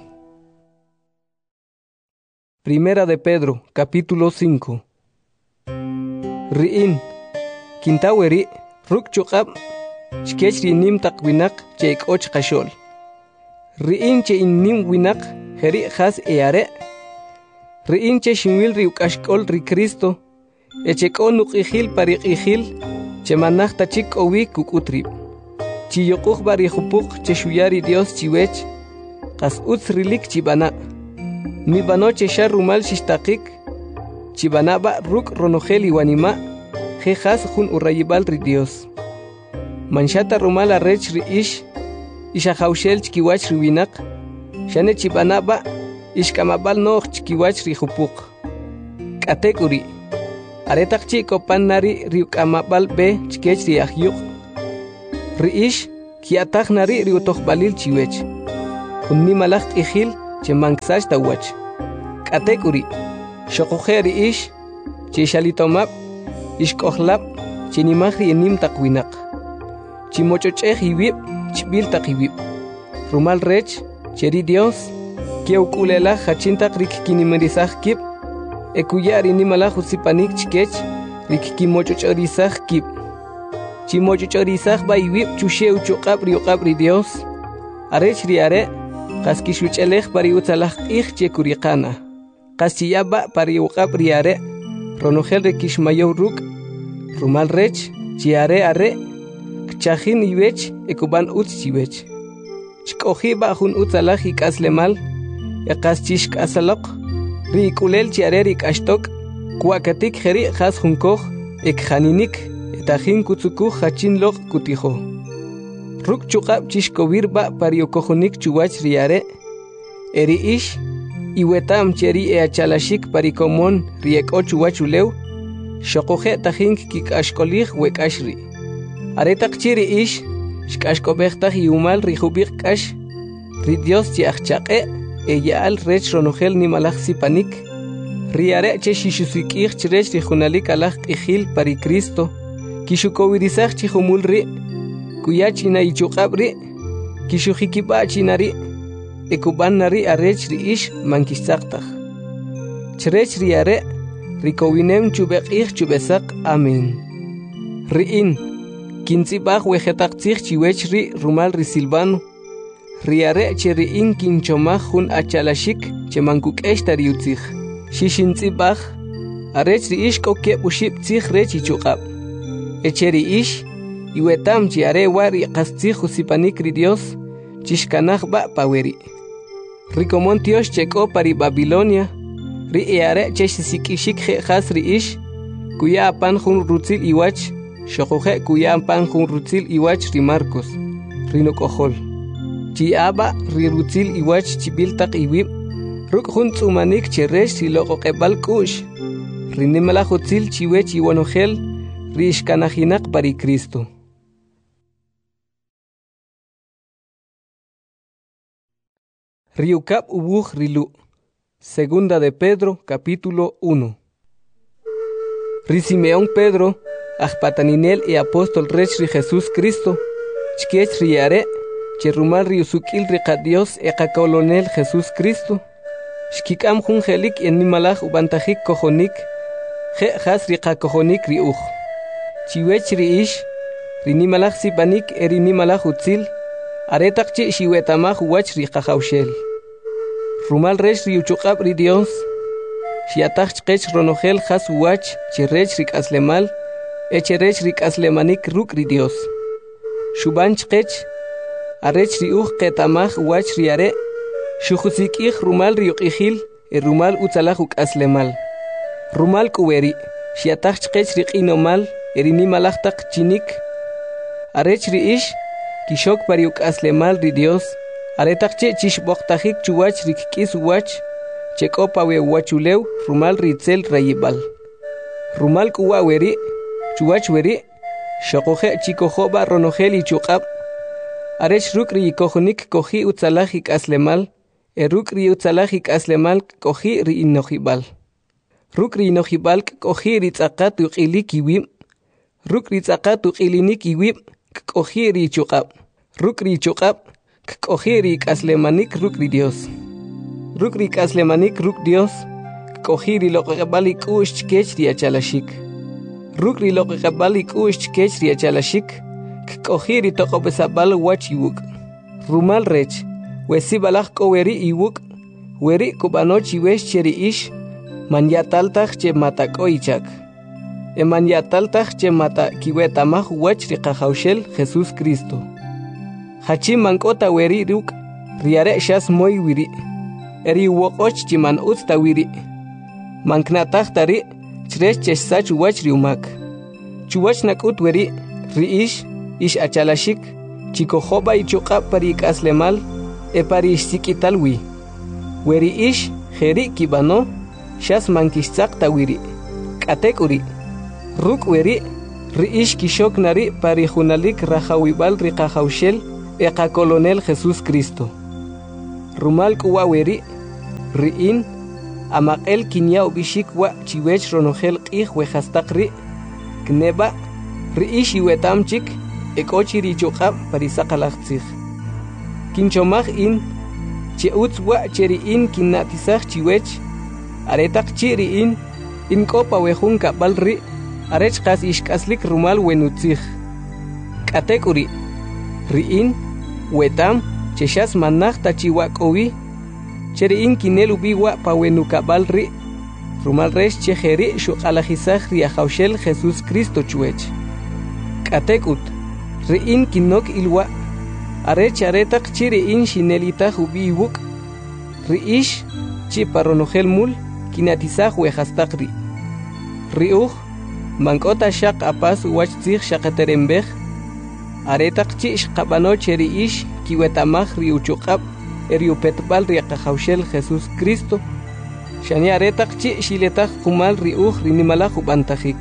S2: Primera de Pedro, capítulo cinco. Riin, kintaweri, ruk chukab, chkech ri nim takwinak, cheik och kashol. Riin che in nim winak, heri has eare. Riin che shimwil ri ukashkol ri Cristo, Echekon nuqijil pariqijil, chemanaj tachik owi kukutrib. Chiyokuj barijupuk cheshuyari Dios chiwech, qas utz rilik chibana. Mi bano cheshar rumal shishtakik, chibanaba ruk ronojel iwanima, jejas jun urayibal ri Dios. Manshata rumal arrech ri ish, ishajaushel chkiwach riwinak, shane chibanaba, ishkamabal noj chkiwach rijupuk. Katek uri. Aretak chiko pan nari riukamabal be chkech riahyuk. Riish Hiataj nari riutok balil chiwech. Unni malak ihil che manksach tawach. Katekuri. Shokujeri ish. Che shalitomap. Ishkohlap. Che nimahri enim takwinak. Chimochochej iwip. Chbil takiwip. Rumal rech. Cheri Dios. Kiaukulela hachintak rik kinimerizaj kip. Ekuyari ni malaj usipanik chikech. Rik kimochochorizaj kip. Chimochochorizaj ba iwip chushe uchokab riokabri Dios. Arech riare. Kaskishuchelej pari utzalaj ij chekurikana. Kasiyaba pari ukab riare. Ronogel rekishmayo ruk. Rumal rech. Chiare are. Kchajin iwech. Ekuban utz chiwech. Chkoji ba jun utzalaj ikaslemal. Ekaschish asalok. Ri kulel chiare ashtok. Kuakatik jeri has junkoj. Ekjaninik. Etajin kutsukuj hachin lok kutijo. Ruk chukab chishkovir ba pariokojonik chuwach riare. Eri ish. Iwetam cheri e achalashik parikomon rieko chuwachulew. Shokoje tajin kik ashkolij wek ashri. Aretak chiri ish. Shkashkobejtaj iumal rijubik kash. Ri Dios chiachchaqe. Eyaal rech ronogel ni malaj sipanik. Riare che shishusikij chrech rijunalik alaj ijil pari Cristo. Kishukowirizaj chihumul ri. Kuyachina ichukabri. Kishujikiba chinari. Ekuban nari arech ri ish mankisaktaj. Chrech riare. Rikowinem chubekij chubesak. Amen. Riin. Kintzibaj wejetaktzij chiwech ri rumal ri Silvano. Riare che riin kinchomaj jun achalashik che mankukesh tariutzij. Shishintzibaj. Arech ri ish kokeb ushib tzij rech ichukab. Echeri ish. Iwetam chiare wari kastzij usipanik ri Dios. Chishkanaj ba paweri. Rikomon Dios cheko pari Babilonia. Ri eare che sisikishik je has ri ish. Kuya apan jun rutzil iwach. Shokoje kuya apan jun rutzil iwach ri Marcos. Rinokojol. Chiaba ri rutzil iwach chibiltak iwib. Ruk jun tzumanik cheresh si loko kebal kush. Rinimala jutzil chiwech iwanogel. Ri ishkanajinak pari Cristo. Riukap ubuj rilu. Segunda de Pedro, capítulo uno. Ri Simeón Pedro, ajpataninel e apóstol rech ri Jesús Cristo. Chkech riare, cherumal riusukil riqa Dios e qakolonel Jesús Cristo. Shkikam jun jelik en nimalaj ubantajik kojonik. Je has riqa kojonik riuj. Chiwech ri ish. Ri nimalaj sipanik e ri nimalaj utzil. Aretak chi shiwetamaj wach riqa jaushel. Rumal rech riuchukab ri Dios. Shiataj chkech ronogel has wach chirech rik aslemal. Echerech rik aslemanik ruk ri Dios. Shuban chkech. Arech riuj ketamaj wach riare. Shujusikij rumal riuqijil. E rumal utzalaj uk aslemal. Rumal kuweri. Shiataj chkech rik inomal. Erini malajtak chinik. Arech ri ish. Kishok pariuk aslemal ri Dios. Aretak che chishboktajik chuwach rikkis wach. Chekopa we wachulew rumal ritzel rayibal. Rumal kuwa weri. Chuwach weri. Shokoje chikojoba ronogel y chukab. Arech rukri kojonik koji utzalajik aslemal. E rukri utzalajik aslemal koji ri inojibal. Rukri inojibal koji ritzakat uqilik iwim. Rukri ritzakat uqilinik iwim. Koji ri chukab. Rukri chukab. Koji aslemanik rukri Dios. Rukri aslemanik ruk Dios. Koji ri loqabalik ush chkech ri achalashik. Rukri loqabalik ush chkech ri achalashik. Koji ri toqobesabal wach iwuk. Rumal rech. Wesibalaj koweri iwuk. Weri kubanoch iwesh cheri ish. Manyataltaj che matako ichak. E manyataltaj che mata kiwetamaj wach ri qajaushel Jesús Cristo. Hachim mankota weri ruk. Riare shas moy wiri. Eri wokoch chiman utsta wiri. Manknataj tari. Chresh chesach wach riumak. Chuwach nakut weri. Ri ish. Ish achalashik. Chikojoba y chukab pari aslemal. E pari sikitalwi. Weri ish. Jeri kibano. Shas mankishtzak tawiri. Katekuri. Ruk weri. Ri ish kishok nari pari junalik rajawibal rikajaushel. eqa colonel Jesús Cristo. Rumal kuwaweri, riin, amaqel kinyao bishik wa chiwech ronogel qih wejastaqri, kneba, riishi wetamchik, ekochi richuqab parisaqalaqtzig. Kinchomaj in, cheutz wa cheriin kinnatisaj chiwech, aretaq chiriin, in kopa wejun kabalri, arech qas ishkaslik rumal wenutzig. Katekuri, riin, wetam, cheshas manaj tachiwakowi, cheriin kinel ubiwa pawenu kabalri, rumal resh chejeri shuqalajisaj riajaushel Jesús Cristo chuech. Katekut, riin kinok ilwa, arech aretaq chiriin shinelitaj ubiwuk, riish chiparonojel mul, kinatisaj wejastaqri. Riuj, mankota shaq apas uwachtzig shaqaterembej, aretaq chi shqabano cheriish kiwetamaj riuchuqab eriupetbal riaqajaushel Jesús Cristo, shani aretaq chi shiletaj kumal riuj rinimalaj ubantajik.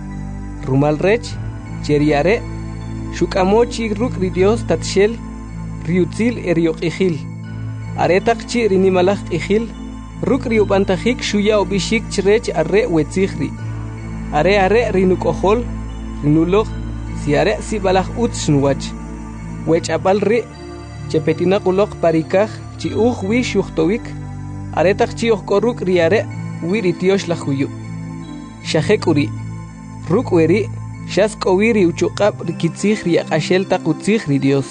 S2: Rumal rech, cheriare, shukamo chi ruk ri Dios tatshel, riutzil erioqijil. Aretaq chi rinimalaj qijil, ruk riubantajik shuya obishik chrech arre wetzigri. Are are rinukojol, rinuloj, si are si balaj utz nuwach. Wech abalri, chepetinakulok parikaj, chi uj wi shuhtowik, aretaq chi ojkoruk riare, wiri tiosh la huyu. Shahekuri, ruk weri, shas kowiri uchuqab rikitzig riaqashel taqutzig ri Dios.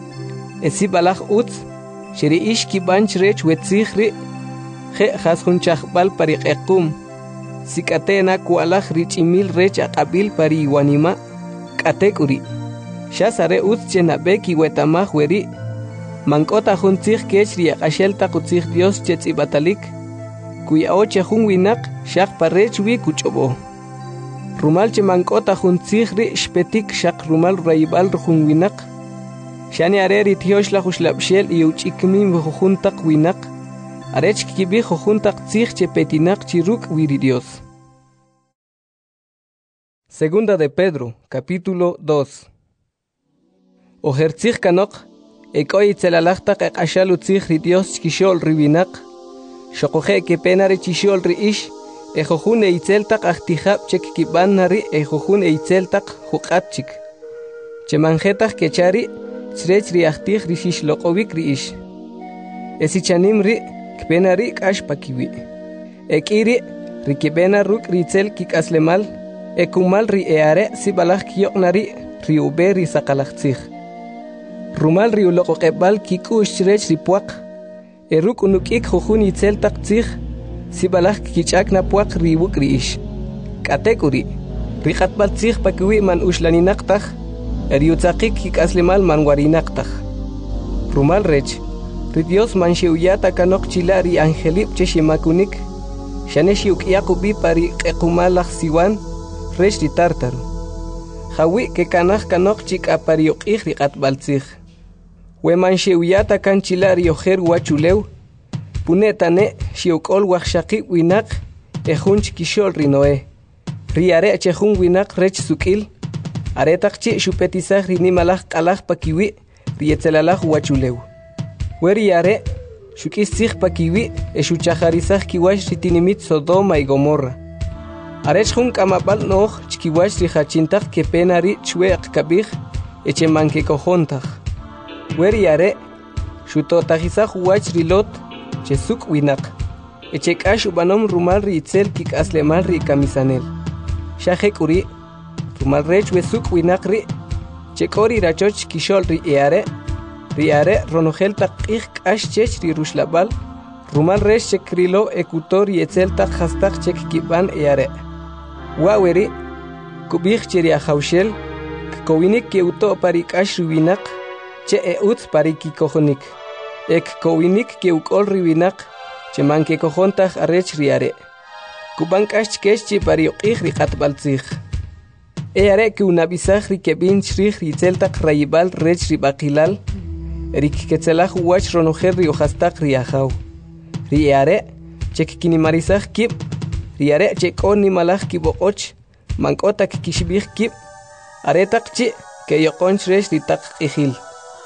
S2: Esi balaj utz, sheri ish kibanch rech wetzigri, je jasjun chajbal pariqequm, sikatena kualaj richimil rech aqabil pari iwanima, katekuri. Shasare utz chenabeki wetamaj weri, mankota juntzig kech riaqashel taqutzig Dios chetzibatalik, kuya oche jun winak shaq parech wi kuchobo. Rumal che mankota juntzigri shpetik shaq rumal raibal jun winak, shani areri tiosh la jushlabshel y uchikmin juntaq winak, arech kibi juntaq tzig che petinak chiruk wiri Dios. Segunda de Pedro, capítulo dos. Ojertzig kanok, ekoy tzelalachtak ekashalu tzig ri Dios chkishol ribinak, shokoje ke penare chishol ri ish, ejojun eitzeltak achtijab chek kibanari ejojun eitzeltak jukatchik. Chemanjetak kechari, tzrech ri achtij ri shishloqovik ri ish. Esichanim ri, kpenari kash pakiwi. Ekiri, ri kibena ruk ritzel kikaslemal, ekumal ri eare si balaj kiyoknari, ri ube ri sakalachtzig. Rumal ri uloqoqebal kikush tzrech ri puak, eruk unukik jojun itzel taktzig, si balaj kichakna puak ri wuk ri ish. Katekuri, ri qatbal tzig pakiwi man ushlaninaqtaj, eriutzakik kikaslemal man warinaqtaj. Rumal rech, ri Dios man shiuyata kanok chila ri angelip che shimakunik, shane shiukiakubi pari qequmalaj siwan, rech ri tartaru. Jawi ke kanaj kanok chik apariuqij ri qatbaltzig. We man shiuyata kan chila ri ojer wachulew, punetane shiukol wajshaqi winak, ejun chikishol ri Noé. Ri are chejun winak rech sukil, aretaq chi shupetizaj ri nimalaj qalaj pakiwi, ri etzelalaj wachulew. Weri are, shukistzig pakiwi, eshuchajarizaj kiwash ritinimit Sodoma y Gomorra. Arech jun kamapal noj, chkiwash rijachintaj kepenari chweq kabij, eche mankekojontaj. Weri are, shutotajizaj wach rilot, chesuk winak. Eche kash ubanom rumal ri itzel kik aslemal ri kamisanel. Shajek uri, rumal rech wesuk winak ri, chekori rachoch kishol ri eare, riare ronogel taqij kash chech ri rushlabal, rumal resh chekrilo ekutor y etzel tak hastak chek kiban eare. Waweri, kubij cheri ajaushel, kowinik ke uto pari kash riwinak, che e utz pari kikojonik. Ek kowinik ke ukol riwinak, che manke kojontaj arech riare. Kuban kash chkesh chi pari uqij ri qatbaltzig. Eare ke unabizaj ri kebin chrij ri etzel tak rayibal rech ri baqilal, Erik ketzelaj wach ronojer ri ojastak riajau. Riare, chek kinimarizaj kip, riare chek oni malaj kiboqoch, mankotak kishbij kip, aretak chi, ke yokonch resh ritak ijil.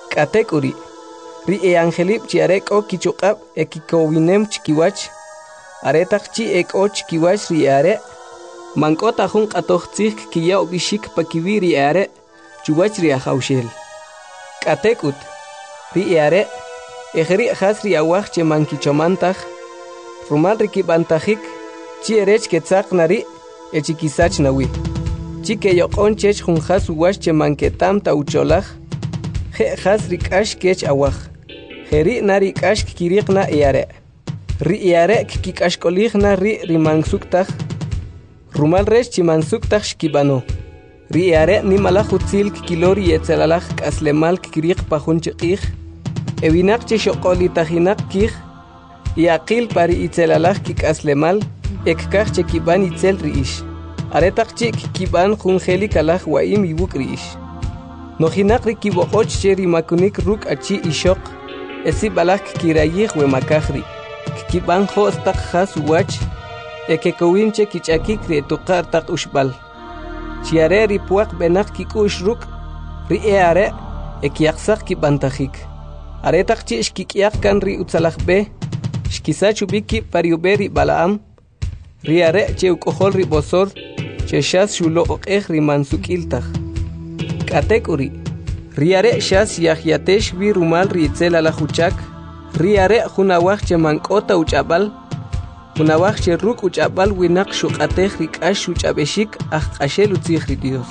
S2: Katekuri. Ri e angelip chi arek o kichukab e kikowinem chikiwach. Aretak chi ek o chikiwach ri are. Mankota jun qatoqtzik kiya ubishik pakiwi ri are. Chuwach ri ahaushel. Katekut. Ri e are. Ejeri has ri awach che mankichomantach. Rumal rikibantajik. Chi erech ketzak nari. E chikisach nawi. Chi ke yoqon chech jun has uwash che manketam ta ucholaj. Je has rikash kech awach. Jeri na rikash kirikna eare. Ri eare kikash koligna ri rimansuktaj. Rumal rech chimansuktaj shkibano. Ri eare ni malajutzil kilori etzelalaj kaslemal kirik pajun chiqij. Ewinak che shoqoli tajinak kij. Yaqil pari itzelalaj kikaslemal. Ekkaj che kiban itzel riish. Aretak chik kiban jun jeli kalaj waim ibuk riish. Nojinak rikiboqoch che rimakunik ruk achi ishok. Esi balak kirayih we makajri. Kiban jo stak has wach. Eke kowinche kichakik re tuqar tak ushbal. Chiare ripuak benak kikush ruk. Ri eare ekiaksak kibantajik. Aretak chi shkikiak kan ri utzalaj be. Shkisachu biki pariuberi balaam. Ri are che ukohol ri bosor. Che shas shulo okej ri mansukiltaj. Katekuri. Riare shas yahiatesh vi rumal ritzel ala huchak. Riare junawach che mankota uchabal. Junawach che ruk uchabal winak shukatej rikash uchabeshik ajashel utzih ri Dios.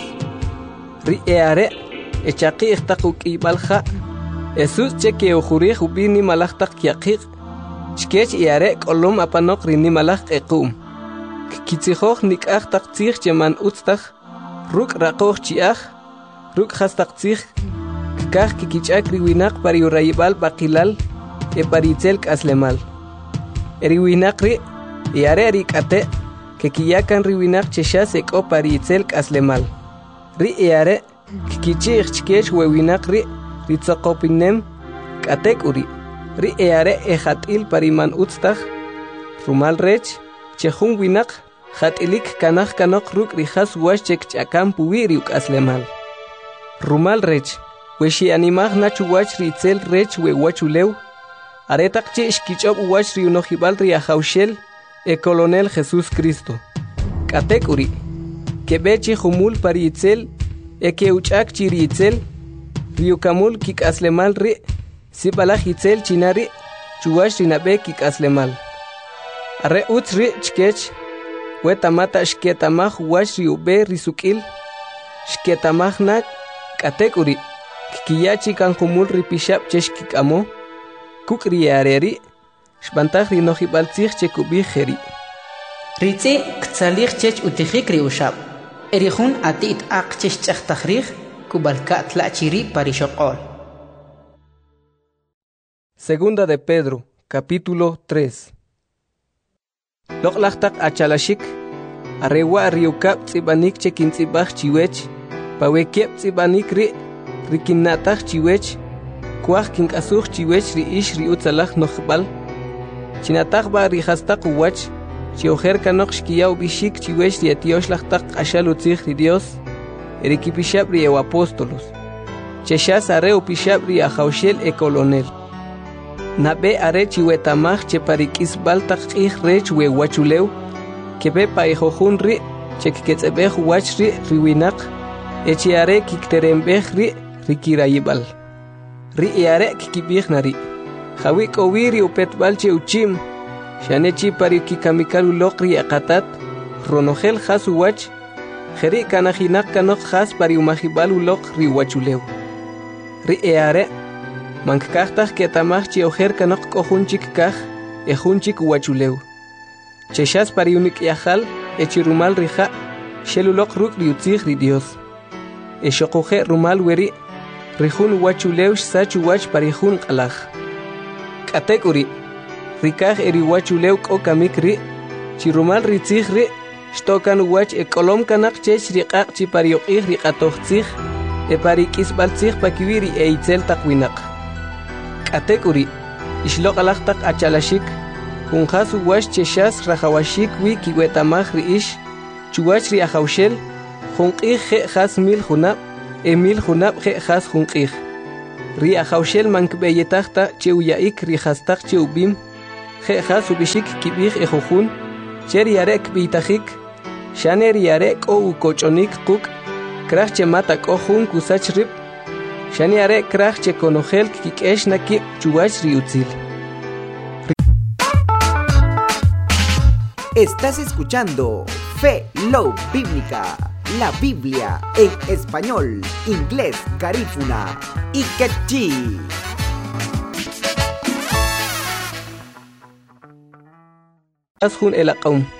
S2: Riare echaki ikhtakuk ibalja. Esus che ke ujurij ubini malachtak yakik. Chkech iare kolom apanok rini malach ekum. Kitzihoch nikach tak tzich che man utztach. Ruk rakoch chiach. Ruk hastak tzich. Kikach kikichak riwinak pari urayibal bakilal. E paritzel kaslemal. Eriwinak ri. Iare rikate. Kikiyakan riwinak cheshas eko paritzel kaslemal. Ri iare. Kikichich chkech wewinak ri. Ritzakopinem. Katek uri. Ri iare ejatil pariman utztach. Rumal rech. Chehun winak. Jatilik kanach kanok ruk rijas wash chek chakam puwiri uk aslemal. Rumal rech. Weshi animag nachu wach ritzel rech we wachulew. Aretak che shkichop wach riunojibal riahaushel. E colonel Jesús Cristo. Katek uri. Kebechi humul paritzel. E keuchak chiritzel. Riukamul kik aslemal ri. Sibalaj itzel chinari. Chuwash rinabe kik aslemal. Are utz ri chkech. Wetamata shketamaj wash riube risukil. Shketamaj nak. Katek uri. Kikiyachi kan humul ripishap cheshkikamo. Kuk riareri. Shbantaj rinojibal tzich chekubi jeri.
S3: Ritzi ktzalij chech utijik riushab. Erihun atit ak chech chachtajrij. Kubalka tlachiri parishokol.
S2: Segunda de Pedro, capítulo tres. Loklachtak achalashik. Arewa riukap tzibanik chekintzibaj chiwech. Pawekep tzibanik ri. Rikinatach chiwech. Kuach kinkasuch chiwech ri ish ri utzalach nojbal. Chinatach ba rihastak uwach. Chiojer kanok shkiyau bishik chiwech ri etioshlachtak ashal utzich ri Dios. Erikipishab ri ew apóstolos. Cheshas are upishab ri ahaushel e colonel. Nabe are chiwetamach che parikis baltak ih rech we wachulew. Kebe pa ejojun ri. Chekketzebej wach ri riwinak. Echiare kikterembej ri rikirayibal. Ri iare kikibij nari. Jawik owiri upetbal che uchim. Shanechi pari kikamikalu lokri akatat. Ronogel has uwach. Jeri kanajinak kanok has pari umajibal ulok ri wachulew. Ri eare. Mankaktaj ketamaj chi ojer kanok kohunchik kaj. Ejunchik wachulew. Cheshas pari unik yajal. Echirumal rija. Shelulok ruk ri utzig ri Dios. Eshokoje rumal weri. Rijun wachulew sachu wach parijun kalaj. Katek uri. Rikaj eri wachulew kokamik ri. Chirumal ritzig ri. Shtokan wach e kolom kanak chech riqaq chi pariyoqij riqatoqtzig. E parikis baltzig pakiwiri e itzel takwinak. Katek uri. Ishlok alajtak achalashik. Junjas wach cheshas rajawashik wi kiwetamaj ri ish. Chuwach ri ahaushel. Junqij je jas mil junab. Emil junab je jas junqij. ria haushel mankbeyetachta cheuyaik rihastach cheubim jeja subishik kibij ejojun cher yarek bitajik shaner yarek o ukochonik kuk krach chemata kohun kusach rip shani yarek krach chekonojel kikesh nakip chuwach riutzil.
S4: Estás escuchando Fe Love Bíblica, la Biblia en español, inglés, garífuna y quechí.
S2: Ashun el aqaum.